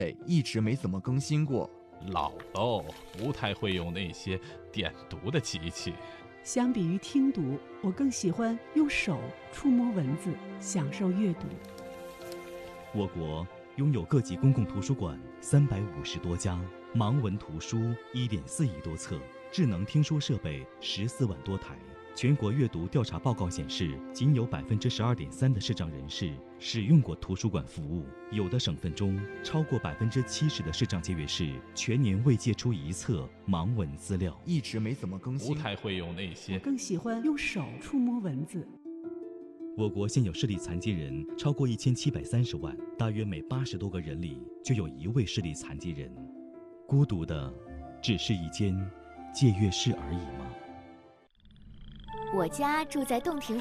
一直没怎么更新过。 老喽，不太会用那些点读的机器。 相比于听读，我更喜欢用手触摸文字，享受阅读。 我国拥有各级公共图书馆350多家，盲文图书1.4亿多册，智能听说设备14万多台。全国阅读调查报告显示，仅有12.3%的视障人士使用过图书馆服务。有的省份中，超过70%的视障借阅士全年未借出一册盲文资料， 一直没怎么更新。 不太会用那些。 我更喜欢用手触摸文字。 我国现有视力残疾人超过1730万，大约每80多个人里就有1位视力残疾人。孤独的只是一间借阅室而已吗？ 我家住在洞庭